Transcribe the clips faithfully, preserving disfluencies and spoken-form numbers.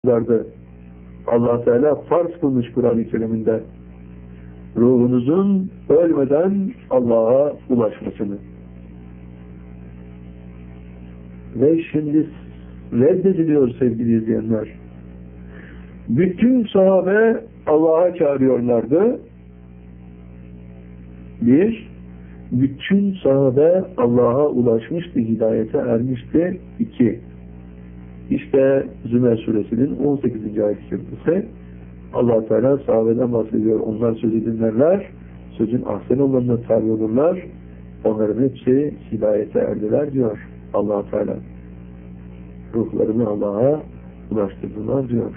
vardı. Allah Teala farz kılmış Kur'an-ı Kerim'inde ruhunuzun ölmeden Allah'a ulaşmasını. Ve şimdi reddediliyor sevgili izleyenler. Bütün sahabe Allah'a çağırıyorlardı. Bir, bütün sahabe Allah'a ulaşmıştı, hidayete ermişti. İki, İşte Zümer suresinin on sekizinci ayet-i kerimesi Allah Teala sahabeden bahsediyor. Onlar sözü dinlerler, sözün ahsen olanına tabi olurlar. Onların hepsi hidayete erdiler diyor Allah Teala. Ruhlarını Allah'a ulaştırdılar diyor.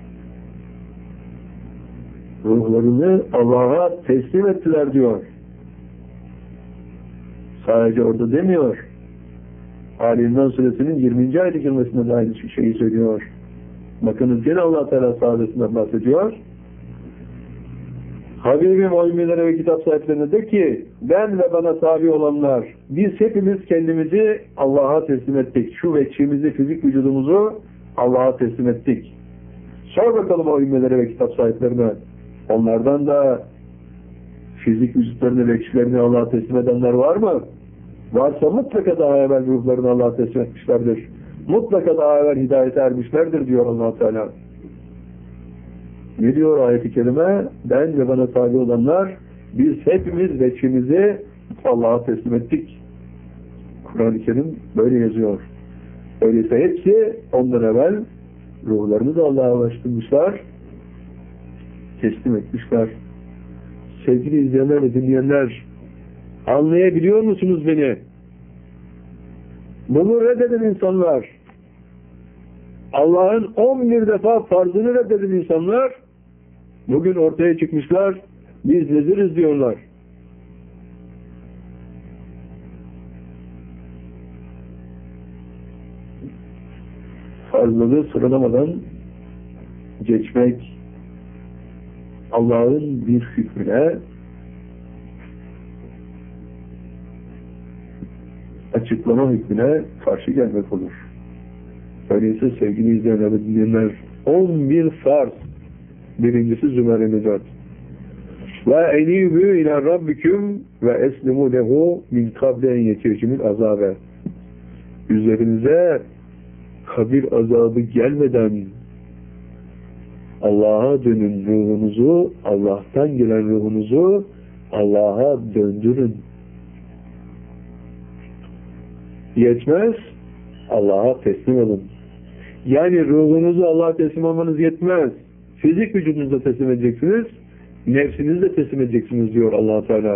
Ruhlarını Allah'a teslim ettiler diyor. Sadece orada demiyor. Ali İmran suresinin yirminci ayet-i kerimesinde de aynı şeyi söylüyor. Bakınız gene Allah Teala sahabesinden bahsediyor. Habibim o ümmelere ve kitap sahiplerine de ki ben ve bana tabi olanlar biz hepimiz kendimizi Allah'a teslim ettik. Şu veçhimizi, fizik vücudumuzu Allah'a teslim ettik. Sor bakalım o ümmelere ve kitap sahiplerine. Onlardan da fizik vücutlarını, veçhlerini Allah'a teslim edenler var mı? Varsa mutlaka daha evvel ruhlarını Allah'a teslim etmişlerdir. Mutlaka daha evvel hidayete ermişlerdir diyor Allah Teala. Ne diyor ayet-i kerime? Ben ve bana tabi olanlar biz hepimiz veçhimizi Allah'a teslim ettik. Kur'an-ı Kerim böyle yazıyor. Öyleyse hepsi ondan evvel ruhlarını da Allah'a ulaştırmışlar, teslim etmişler. Sevgili izleyenler ve dinleyenler, anlayabiliyor musunuz beni? Bunu reddeden insanlar, Allah'ın on bir defa farzını reddeden insanlar, bugün ortaya çıkmışlar, biz veziriz diyorlar. Farzları sıralamadan geçmek, Allah'ın bir hükmüne açıklama hükmüne karşı gelmek olur. Öyleyse sevgili izleyenler ve dinleyenler, on bir farz. Birincisi Zümer-i Necat. Ve enîbû ilâ rabbiküm ve eslimû lehu min kable en yetiyecimil azâbe. Üzerinize kabir azabı gelmeden Allah'a dönün, ruhunuzu, Allah'tan gelen ruhunuzu Allah'a döndürün. Yetmez, Allah'a teslim olun. Yani ruhunuzu Allah'a teslim olmanız yetmez. Fizik vücudunuzu da teslim edeceksiniz, nefsinizi de teslim edeceksiniz diyor Allah Teala.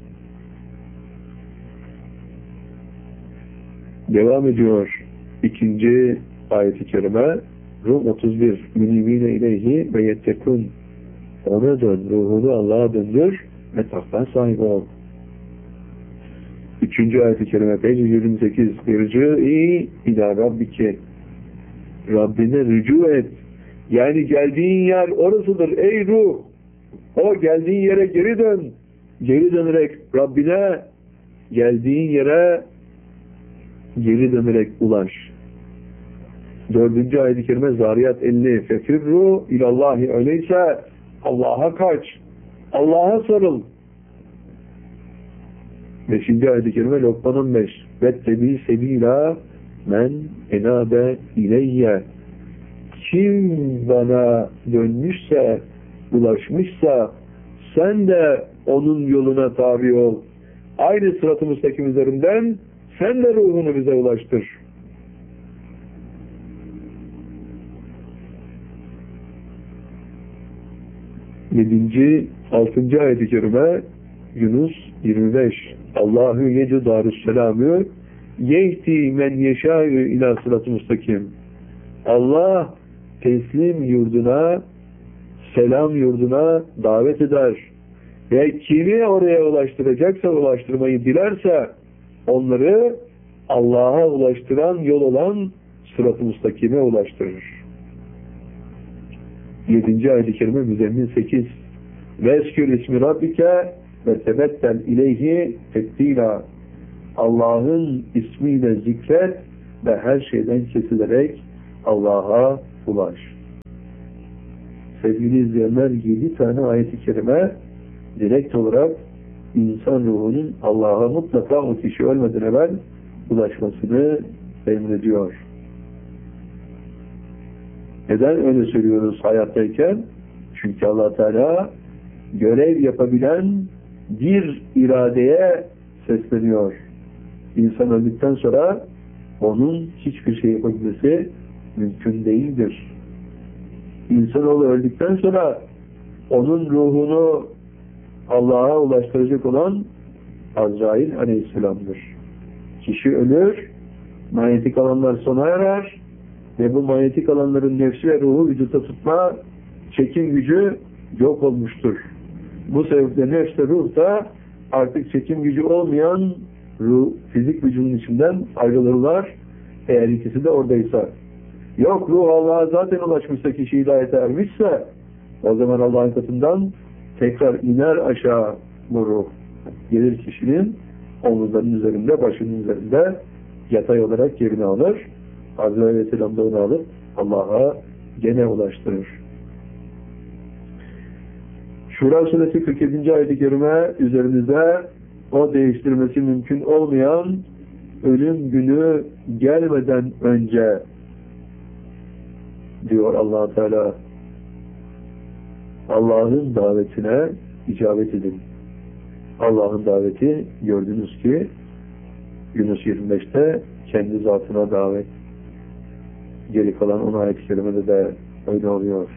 Devam ediyor ikinci ayet-i kerime. Rum otuz bir. Münibine ileyhi ve yettekun. Ona dön, ruhunu Allah'a döndür ve takva sahibi ol. Üçüncü ayet-i kerime peyci yirmi sekiz. İrci'i ila rabbike. Rabbine rücu et. Yani geldiğin yer orasıdır ey ruh. O geldiğin yere geri dön. Geri dönerek Rabbine, geldiğin yere geri dönerek ulaş. Dördüncü ayet-i kerime Zariyat elli. Fefirru ilallahi, öyleyse Allah'a kaç. Allah'a sarıl. Beşinci ayet-i kerime Lokman on beş. Vettebi sebila men enabe ileyye. Kim bana dönmüşse, ulaşmışsa sen de onun yoluna tabi ol. Aynı sırat-ı müstakim üzerinden sen de ruhunu bize ulaştır. Yedinci, altıncı ayet-i kerime Yunus yirmi beş. Allahu yecu darüsselamü yehti men yeşâ'ü ilâ sırat-ı müstakim. Allah teslim yurduna, selam yurduna davet eder. Ve kimi oraya ulaştıracaksa, ulaştırmayı dilerse onları Allah'a ulaştıran yol olan sırat-ı müstakime ulaştırır. Yedinci ayet-i kerime Müzzemmil sekiz. Veskür ismi rabbike ve tebettel ileyhi tettila. Allah'ın ismiyle zikret ve her şeyden kesilerek Allah'a ulaş. sevgili izleyenler, yedi tane ayet-i kerime direkt olarak insan ruhunun Allah'a mutlaka o kişi ölmeden evvel ulaşmasını emrediyor. Neden öyle söylüyoruz hayattayken? Çünkü Allah Teala görev yapabilen bir iradeye sesleniyor. İnsan öldükten sonra onun hiçbir şey yapabilmesi mümkün değildir. İnsanoğlu öldükten sonra onun ruhunu Allah'a ulaştıracak olan Azrail Aleyhisselam'dır. Kişi ölür, manyetik alanlar sona erer ve bu manyetik alanların nefsi ve ruhu vücutta tutma çekim gücü yok olmuştur. Bu sebeple nefs ve ruh da artık çekim gücü olmayan ruh, fizik vücudun içinden ayrılırlar. Eğer ikisi de oradaysa. Yok, ruh Allah'a zaten ulaşmışsa, kişi hidayete ermişse, o zaman Allah'ın katından tekrar iner aşağı bu ruh. Gelir kişinin omuzlarının üzerinde, başının üzerinde yatay olarak yerini alır. Azrail Aleyhisselam da onu alıp Allah'a gene ulaştırır. Şura Suresi kırk yedinci ayet-i kerime üzerimize o değiştirmesi mümkün olmayan ölüm günü gelmeden önce diyor Allah Teala, Allah'ın davetine icabet edin. Allah'ın daveti gördünüz ki Yunus yirmi beşte kendi zatına davet. Geri kalan on ayet-i kerimede de öyle oluyor.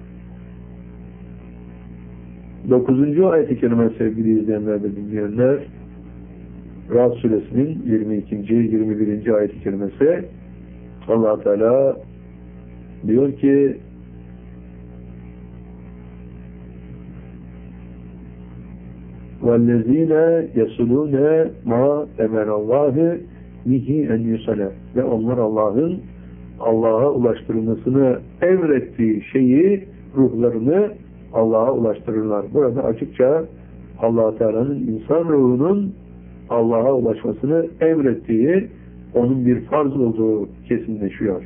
Dokuzuncu ayet-i kerime sevgili izleyenler ve dinleyenler, Ra'd suresinin yirmi ikinci yirmi birinci ayet-i kerimesi, Allah Teala diyor ki وَالَّذ۪ينَ يَسُلُونَ مَا اَمَرَ اللّٰهِ مِهِ اَنْ يُسَلَى ve onlar Allah'ın Allah'a ulaştırılmasını emrettiği şeyi, ruhlarını Allah'a ulaştırırlar. Burada açıkça Allah Teala'nın insan ruhunun Allah'a ulaşmasını emrettiği, onun bir farz olduğu kesinleşiyor.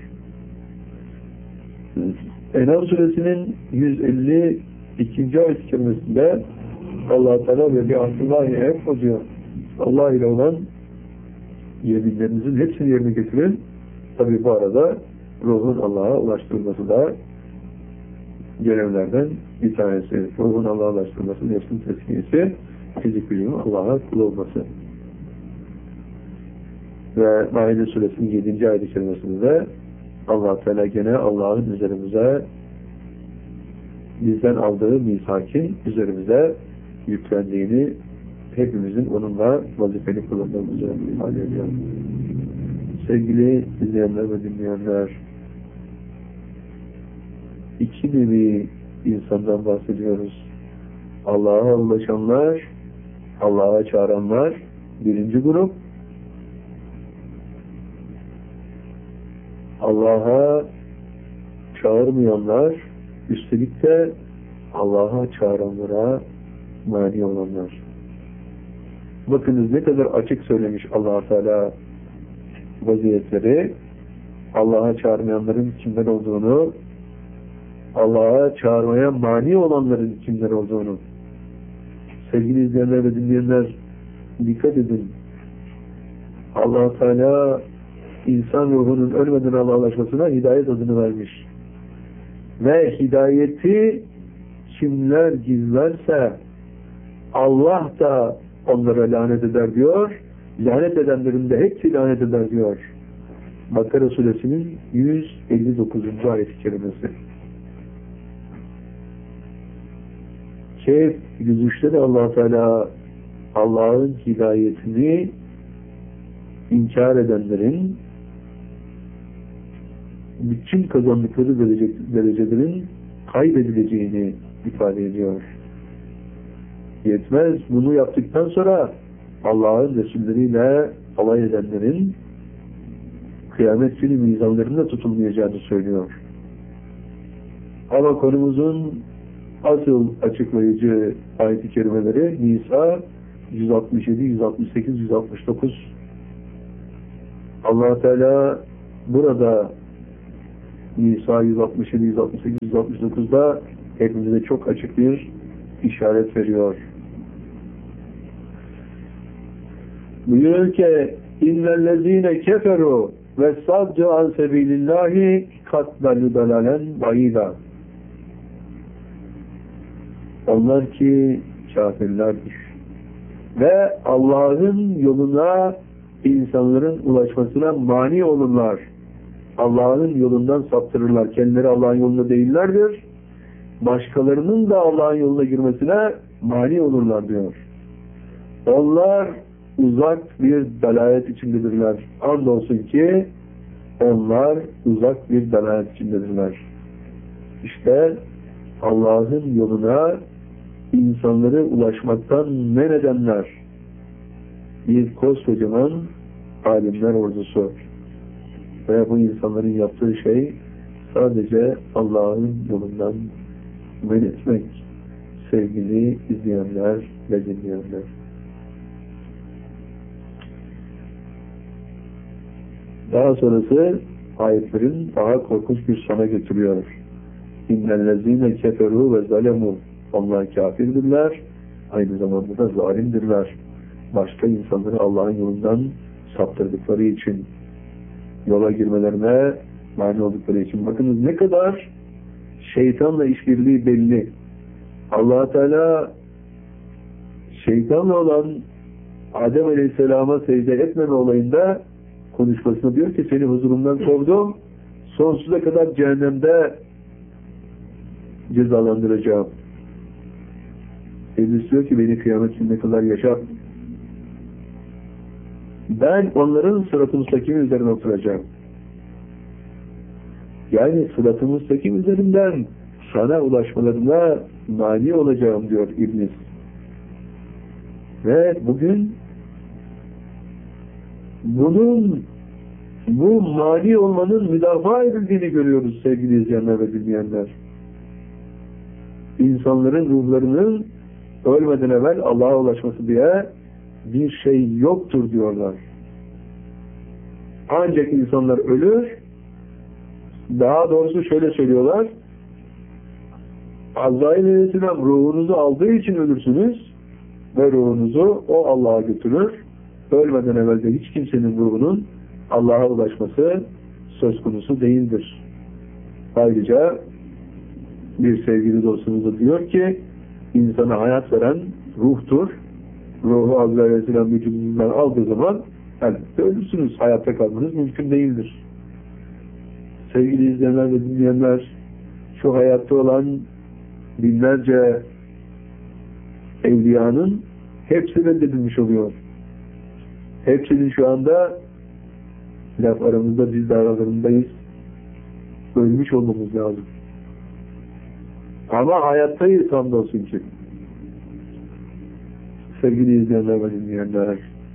En'am suresinin yüz elli ikinci ayet-i kerimesinde Allah Teala ve bi'ahdillahi evf diyor. Allah ile olan yeminlerinizin hepsini yerine getirin. Tabi bu arada ruhun Allah'a ulaştırılması da görevlerden bir tanesi. Ruhun Allah'a ulaştırılması, nefsin teskiyesi, fizik gücünün Allah'a kul olması. Ve Maide suresinin yedinci ayet-i kerimesinde Allah Teala gene Allah'ın üzerimize bizden aldığı misakin üzerimize yüklendiğini, hepimizin onunla vazifeli kullandığımızı ifade ediyor. Sevgili izleyenler ve dinleyenler, iki nevi insandan bahsediyoruz. Allah'a ulaşanlar, Allah'a çağıranlar, birinci grup. Allah'a çağırmayanlar, üstelik de Allah'a çağıranlara mani olanlar. Bakınız ne kadar açık söylemiş Allah Teala vaziyetleri, Allah'a çağırmayanların kimler olduğunu, Allah'a çağırmaya mani olanların kimler olduğunu. Sevgili izleyenler ve dinleyenler, dikkat edin. Allah Teala insan ruhunun ölmeden Allah'a ulaşmasına hidayet adını vermiş. Ve hidayeti kimler gizlerse Allah da onlara lanet eder diyor. Lanet edenlerin de hepsi lanet eder diyor. Bakara suresinin yüz elli dokuzuncu ayet-i kerimesi. Kehf yüz üçte de Allah Teala Allah'ın hidayetini inkar edenlerin bütün kazandıkları derece, derecelerin kaybedileceğini ifade ediyor. Yetmez, bunu yaptıktan sonra Allah'ın Resulleriyle alay edenlerin kıyamet günü mizanlarında tutulmayacağını söylüyor. Ama konumuzun asıl açıklayıcı ayet-i kerimeleri Nisa yüz altmış yedi, yüz altmış sekiz, yüz altmış dokuz. Allah Teala burada Nisa yüz altmış yedi, yüz altmış sekiz, yüz altmış dokuzda hepimize çok açık bir işaret veriyor. Buyuruyor ki innellezine keferu ve saddu an sebilillahi katlalu dalalen bayida. Onlar ki kafirlerdir ve Allah'ın yoluna insanların ulaşmasına mani olurlar. Allah'ın yolundan saptırırlar. Kendileri Allah'ın yolunda değillerdir. Başkalarının da Allah'ın yoluna girmesine mani olurlar diyor. Onlar uzak bir dalalet içindedirler. Andolsun ki onlar uzak bir dalalet içindedirler. İşte Allah'ın yoluna insanları ulaşmaktan men edenler bir koskocaman alimler ordusu ve bu insanların yaptığı şey sadece Allah'ın yolundan men etmek, sevgili izleyenler ve dinleyenler. Daha sonrası ayetlerin daha korkunç bir sona götürüyor. İnnellezîne keferû ve zalemû. Onlar kafirdirler, aynı zamanda da zalimdirler. Başka insanları Allah'ın yolundan saptırdıkları için, yola girmelerine mani oldukları için. Bakınız ne kadar şeytanla işbirliği belli. Allah Teala şeytanla olan Adem Aleyhisselam'a secde etmeme olayında konuşmasında diyor ki seni huzurumdan kovdum, sonsuza kadar cehennemde cezalandıracağım. İblis diyor ki beni kıyamet gününe kadar yaşat. Ben onların sırat-ı müstakim üzerine oturacağım. Yani sırat-ı müstakim üzerinden sana ulaşmalarına mani olacağım diyor İblis. Ve bugün bunun bu mani olmanın müdafaa edildiğini görüyoruz sevgili izleyenler ve dinleyenler. İnsanların ruhlarının ölmeden evvel Allah'a ulaşması diye bir şey yoktur diyorlar. Ancak insanlar ölür, daha doğrusu şöyle söylüyorlar, Azrail Aleyhisselam ruhunuzu aldığı için ölürsünüz ve ruhunuzu o Allah'a götürür. Ölmeden evvel de hiç kimsenin ruhunun Allah'a ulaşması söz konusu değildir. Ayrıca bir sevgili dostumuz da diyor ki insana hayat veren ruhtur. Ruhu Azrail Aleyhisselam vücudundan aldığı zaman elbette ölürsünüz. Hayatta kalmanız mümkün değildir. Sevgili izleyenler ve dinleyenler, şu hayatta olan binlerce evliyanın hepsi reddedilmiş oluyor. Hepsinin şu anda laf aramızda, biz de aralarındayız. Ölmüş olmamız lazım. Ama hayattayız hamdolsun ki. Sevgili izleyenler ve dinleyenler,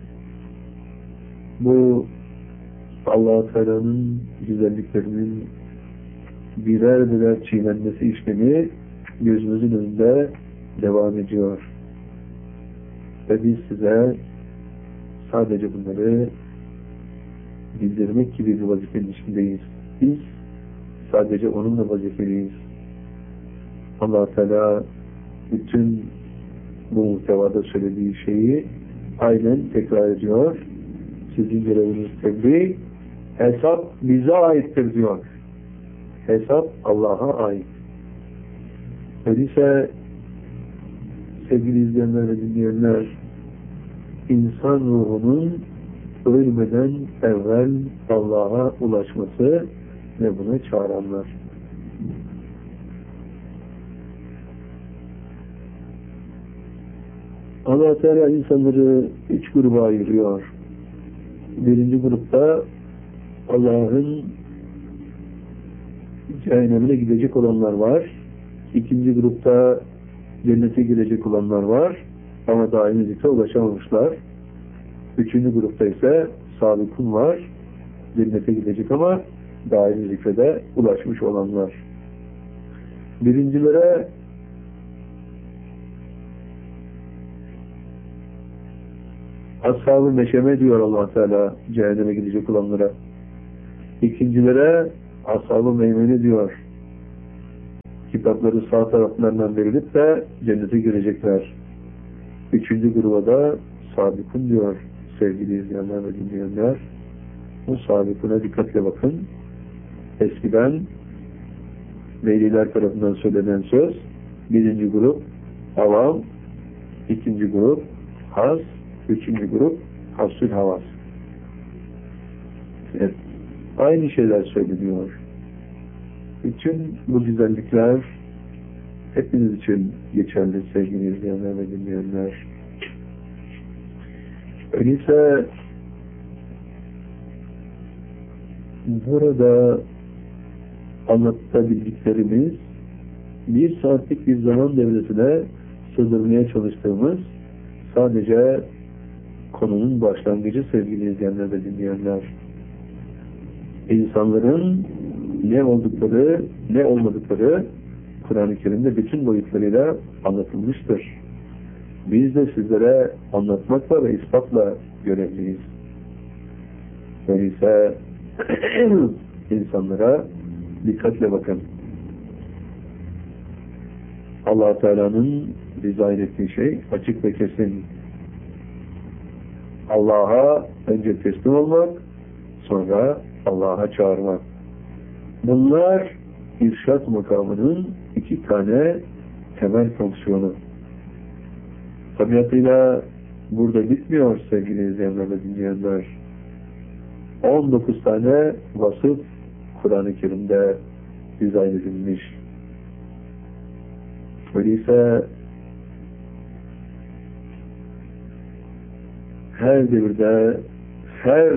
bu Allah-u Teala'nın güzelliklerinin birer birer çiğnenmesi işlemi gözümüzün önünde devam ediyor. Ve biz size sadece bunları bildirmek gibi bir vazifenin içindeyiz. Biz sadece onunla vazifeliyiz. Allah Teala bütün bu muhtevada söylediği şeyi aynen tekrar ediyor. Sizin göreviniz tebliğ, hesap bize aittir diyor. Hesap Allah'a ait. Öyleyse sevgili izleyenler ve dinleyenler, insan ruhunun ölmeden evvel Allah'a ulaşması ve buna çağıranlar. Allah Teala insanları üç gruba ayırıyor. Birinci grupta Allah'ın cehennemine gidecek olanlar var. İkinci grupta cennete girecek olanlar var. Ama daimi zikre ulaşamamışlar. Üçüncü grupta ise sadıkun var. Cennete gidecek ama daimi zikrede ulaşmış olanlar. Birincilere Ashab-ı meşeme diyor Allah Teala cehenneme gidecek olanlara. İkincilere Ashab-ı meymene diyor. kitapları sağ taraflarından verilip de cennete girecekler. Üçüncü gruba da sabikun diyor sevgili izleyenler ve dinleyenler. Bu sabikuna dikkatle bakın. Eskiden veliler tarafından söylenen söz, birinci grup avam, ikinci grup has, üçüncü grup hasül havas. Evet, aynı şeyler söyleniyor. Bütün bu güzellikler hepiniz için geçerli sevgili izleyenler ve dinleyenler. Öyleyse burada anlatabildiklerimiz bir saatlik bir zaman devresine sığdırmaya çalıştığımız sadece konunun başlangıcı sevgili izleyenler ve dinleyenler. İnsanların ne oldukları, ne olmadıkları Kur'an-ı Kerim'de bütün boyutlarıyla anlatılmıştır. Biz de sizlere anlatmakla ve ispatla görevliyiz. Öyleyse insanlara dikkatle bakın. Allah Teala'nın dizayn ettiği şey açık ve kesin. Allah'a önce teslim olmak, sonra Allah'a çağırmak. Bunlar irşad makamının iki tane temel fonksiyonu. Tabiatıyla burada bitmiyor sevgili izleyenler ve dinleyenler. on dokuz tane vasıf Kur'an-ı Kerim'de dizayn edilmiş. Öyleyse her devirde, her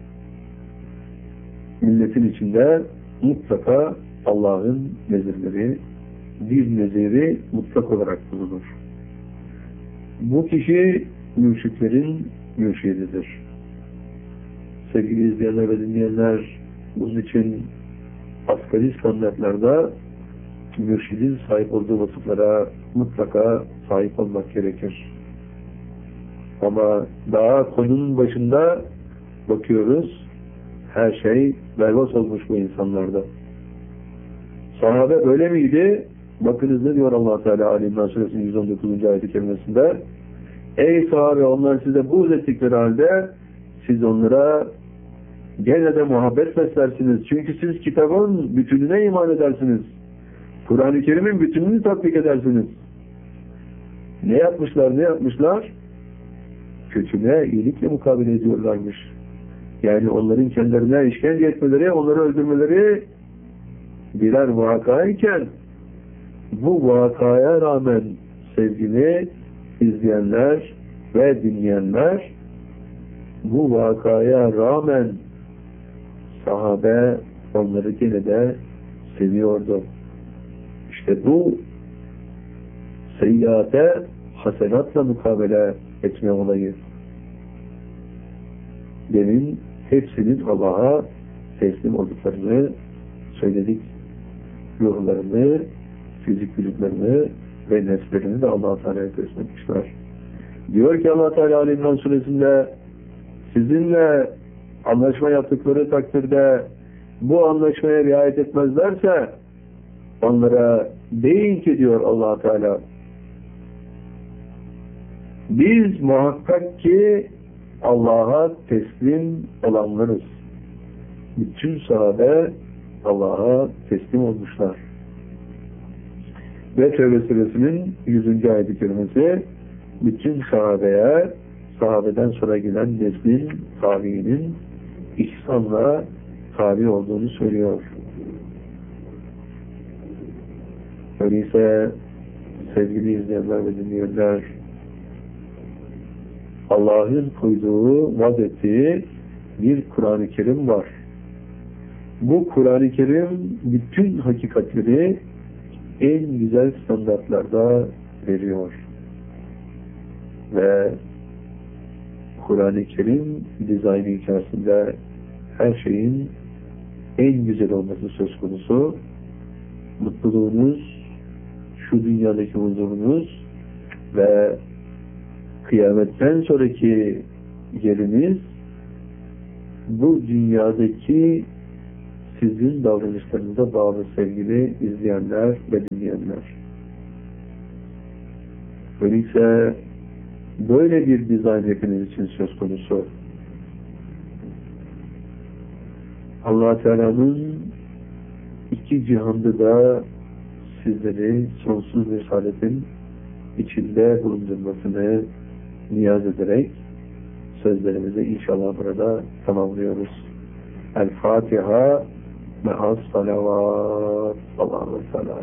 milletin içinde mutlaka Allah'ın nezirleri, bir neziri mutlak olarak bulunur. Bu kişi mürşitlerin mürşididir. Sevgili izleyenler ve dinleyenler, bunun için asgari standartlarda mürşidin sahip olduğu vasıflara mutlaka sahip olmak gerekir. Ama daha konunun başında bakıyoruz, her şey berbat olmuş bu insanlarda. Sahabe öyle miydi? Bakınız ne diyor Allah Teala Ali İmran Suresinin yüz on dokuzuncu ayet-i kerimesinde: ey sahabe, onlar size buğz ettikleri halde siz onlara gene de muhabbet beslersiniz. Çünkü siz kitabın bütününe iman edersiniz. Kur'an-ı Kerim'in bütününü tatbik edersiniz. Ne yapmışlar, ne yapmışlar? Kötülüğe iyilikle mukabele ediyorlarmış. Yani onların kendilerine işkence etmeleri, onları öldürmeleri birer vakayken, bu vakaya rağmen sevgili izleyenler ve dinleyenler, bu vakaya rağmen sahabe onları gene de seviyordu. İşte bu seyyiate hasenatla mukabele etme olayı. Demin hepsinin Allah'a teslim olduklarını söyledik. Ruhlarını, fizik vücutlarını ve nefslerini de Allah-u Teala'ya teslim etmişler. Diyor ki Allah Teala Ali İmran Suresinde, sizinle anlaşma yaptıkları takdirde bu anlaşmaya riayet etmezlerse onlara deyin ki diyor Allah Teala, biz muhakkak ki Allah'a teslim olanlarız. Bütün sahabe Allah'a teslim olmuşlar. Ve Tevbe suresinin yüzüncü ayet-i kerimesi bütün sahabeye, sahabeden sonra gelen neslin, tabiinin ihsanla tabi olduğunu söylüyor. Öyleyse sevgili izleyenler ve dinleyenler, Allah'ın koyduğu, vaz ettiği bir Kur'an-ı Kerim var. Bu Kur'an-ı Kerim bütün hakikatleri en güzel standartlarda veriyor. Ve Kur'an-ı Kerim dizaynı içerisinde her şeyin en güzel olması söz konusu. Mutluluğunuz, şu dünyadaki huzurunuz ve kıyametten sonraki yeriniz bu dünyadaki sizin davranışlarınıza bağlı sevgili izleyenler ve dinleyenler. Öyleyse böyle bir dizayn hepiniz için söz konusu. Allah Teala'nın iki cihanda da sizleri sonsuz bir saadetin içinde bulundurmasını niyaz ederek sözlerimizi inşallah burada tamamlıyoruz. El Fatiha me'as salavat. Allah'a sallallahu